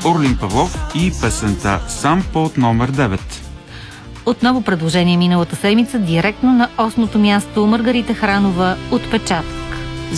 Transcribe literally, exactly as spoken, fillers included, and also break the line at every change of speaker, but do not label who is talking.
Орлин Павлов и песента "Сам" под номер девет.
Отново предложение миналата седмица, директно на осмото място, Маргарита Хранова, "Отпечатък".